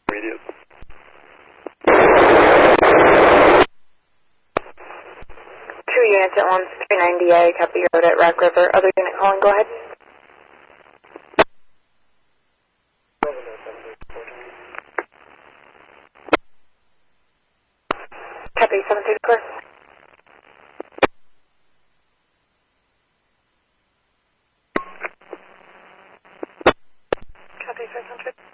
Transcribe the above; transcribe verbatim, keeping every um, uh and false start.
Immediate. Two units at one three ninety A, copy road at Rock River. Other unit calling, go ahead. Copy seven three four. Copy five hundred.